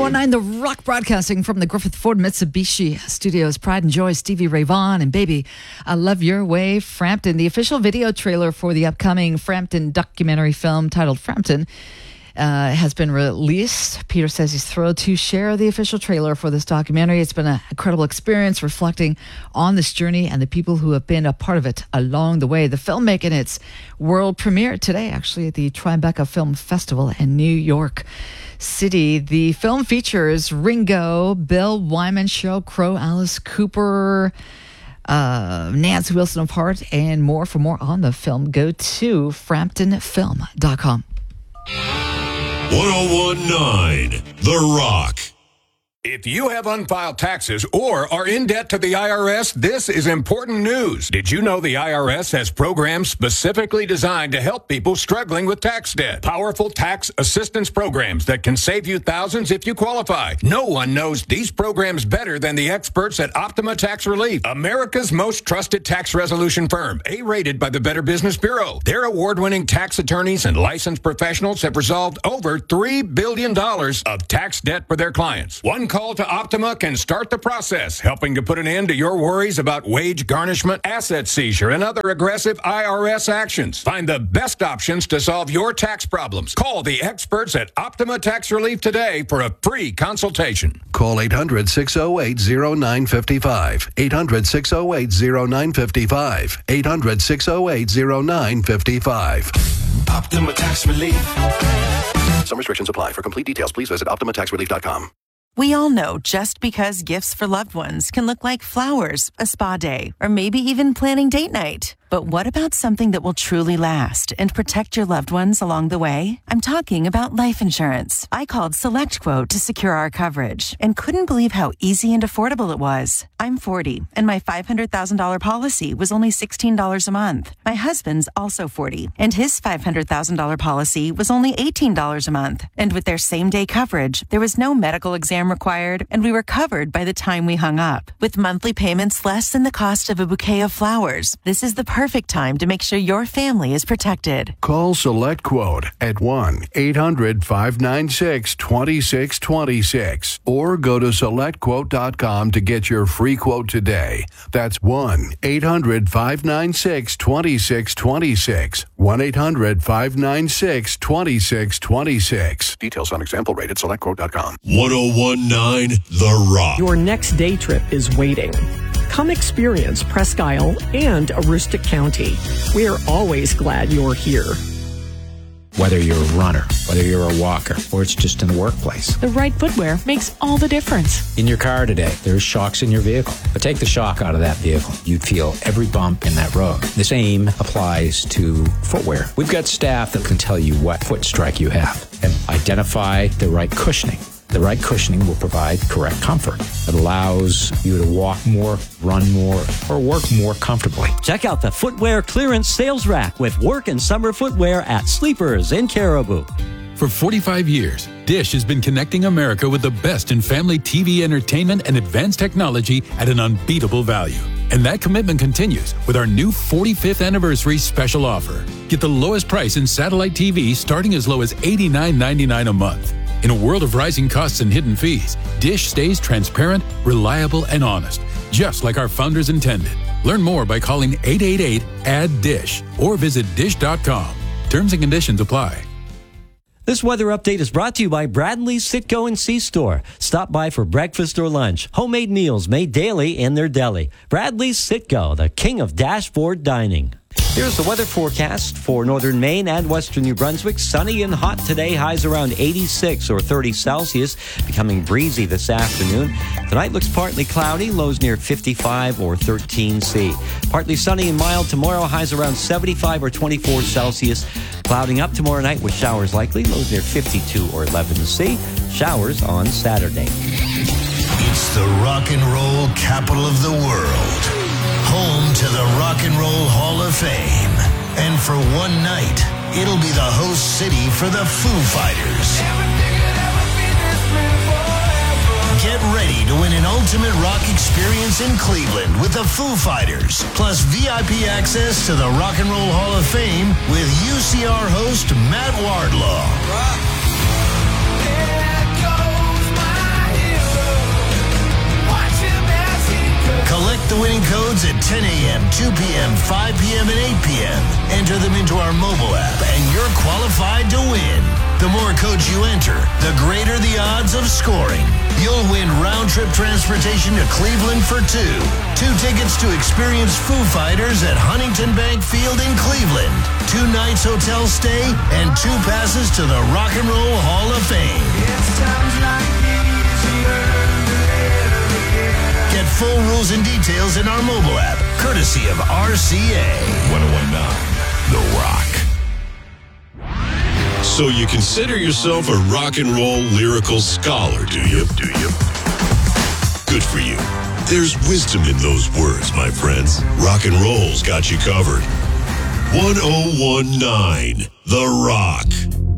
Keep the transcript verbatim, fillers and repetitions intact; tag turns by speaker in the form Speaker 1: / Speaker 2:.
Speaker 1: one nine The Rock, broadcasting from the Griffith Ford Mitsubishi Studios. Pride and Joy, Stevie Ray Vaughan and Baby, I Love Your Way, Frampton. The official video trailer for the upcoming Frampton documentary film titled Frampton Uh, has been released. Peter says he's thrilled to share the official trailer for this documentary. It's been an incredible experience reflecting on this journey and the people who have been a part of it along the way. The film making its world premiere today, actually, at the Tribeca Film Festival in New York City. The film features Ringo, Bill Wyman, Sheryl Crow, Alice Cooper, uh, Nancy Wilson of Heart, and more. For more on the film, go to frampton film dot com.
Speaker 2: one oh one point nine The Rock.
Speaker 3: If you have unfiled taxes or are in debt to the I R S, this is important news. Did you know the I R S has programs specifically designed to help people struggling with tax debt? Powerful tax assistance programs that can save you thousands if you qualify. No one knows these programs better than the experts at Optima Tax Relief, America's most trusted tax resolution firm, A-rated by the Better Business Bureau. Their award-winning tax attorneys and licensed professionals have resolved over three billion dollars of tax debt for their clients. One call to Optima can start the process, helping to put an end to your worries about wage garnishment, asset seizure, and other aggressive I R S actions. Find the best options to solve your tax problems. Call the experts at Optima Tax Relief today for a free consultation.
Speaker 4: Call eight hundred, six oh eight, oh nine five five. eight hundred, six oh eight, oh nine five five. eight hundred, six oh eight, oh nine five five.
Speaker 2: Optima Tax Relief.
Speaker 4: Some restrictions apply. For complete details, please visit optima tax relief dot com.
Speaker 5: We all know just because gifts for loved ones can look like flowers, a spa day, or maybe even planning date night. But what about something that will truly last and protect your loved ones along the way? I'm talking about life insurance. I called SelectQuote to secure our coverage and couldn't believe how easy and affordable it was. I'm forty, and my five hundred thousand dollars policy was only sixteen dollars a month. My husband's also forty, and his five hundred thousand dollars policy was only eighteen dollars a month. And with their same-day coverage, there was no medical exam required, and we were covered by the time we hung up. With monthly payments less than the cost of a bouquet of flowers, this is the perfect time to make sure your family is protected.
Speaker 4: Call SelectQuote at one eight hundred, five nine six, two six two six or go to select quote dot com to get your free quote today. That's one eight hundred, five nine six, two six two six. one eight hundred, five nine six, two six two six. Details on example rate at select quote dot com.
Speaker 2: one oh one point nine The Rock.
Speaker 6: Your next day trip is waiting. Come experience Presque Isle and Aroostook County. We are always glad you're here.
Speaker 7: Whether you're a runner, whether you're a walker, or it's just in the workplace.
Speaker 8: The right footwear makes all the difference.
Speaker 7: In your car today, there's shocks in your vehicle. But take the shock out of that vehicle. You'd feel every bump in that road. The same applies to footwear. We've got staff that can tell you what foot strike you have and identify the right cushioning. The right cushioning will provide correct comfort. It allows you to walk more, run more, or work more comfortably.
Speaker 9: Check out the Footwear Clearance Sales Rack with work and summer footwear at Sleepers in Caribou.
Speaker 10: For forty-five years, Dish has been connecting America with the best in family T V entertainment and advanced technology at an unbeatable value. And that commitment continues with our new forty-fifth anniversary special offer. Get the lowest price in satellite T V starting as low as eighty-nine ninety-nine a month. In a world of rising costs and hidden fees, Dish stays transparent, reliable, and honest, just like our founders intended. Learn more by calling eight eight eight, A D D I S H or visit dish dot com. Terms and conditions apply.
Speaker 9: This weather update is brought to you by Bradley's Sitco and C-Store. Stop by for breakfast or lunch. Homemade meals made daily in their deli. Bradley's Sitco, the king of dashboard dining. Here's the weather forecast for northern Maine and western New Brunswick. Sunny and hot today, highs around eighty-six or thirty Celsius, becoming breezy this afternoon. Tonight looks partly cloudy, lows near fifty-five or thirteen C. Partly sunny and mild tomorrow, highs around seventy-five or twenty-four Celsius. Clouding up tomorrow night with showers likely, lows near fifty-two or eleven C. Showers on Saturday.
Speaker 2: It's the rock and roll capital of the world. Home to the Rock and Roll Hall of Fame. And for one night, it'll be the host city for the Foo Fighters. Get ready to win an ultimate rock experience in Cleveland with the Foo Fighters, plus V I P access to the Rock and Roll Hall of Fame with U C R host Matt Wardlaw. ten a.m., two p.m., five p.m., and eight p.m. Enter them into our mobile app, and you're qualified to win. The more codes you enter, the greater the odds of scoring. You'll win round-trip transportation to Cleveland for two. Two tickets to experience Foo Fighters at Huntington Bank Field in Cleveland. Two nights hotel stay and two passes to the Rock and Roll Hall of Fame. Get full rules and details in our mobile app, courtesy of R C A. ten nineteen The Rock.
Speaker 11: So you consider yourself a rock and roll lyrical scholar, do you? Do you? Good for you. There's wisdom in those words, my friends. Rock and roll's got you covered. ten nineteen The Rock.